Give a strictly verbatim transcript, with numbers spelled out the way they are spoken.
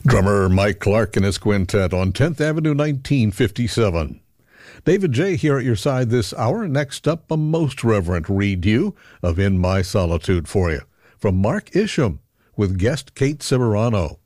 Drummer Mike Clark and his quintet on tenth Avenue, nineteen fifty-seven. David J. here at your side this hour. Next up, a most reverent redo of In My Solitude for you from Mark Isham with guest Kate Ciberano.